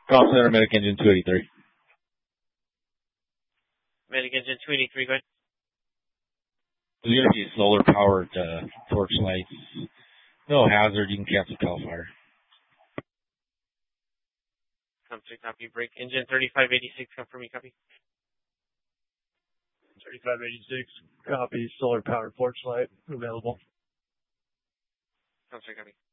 Call center, Medic Engine 283. Medic Engine 283, go ahead. There's going to be a solar-powered torch lights. No hazard. You can cancel CAL FIRE. Come to copy. Break engine 3586. Confirm you copy. 3586. Copy. Solar-powered porch light available. Come to copy.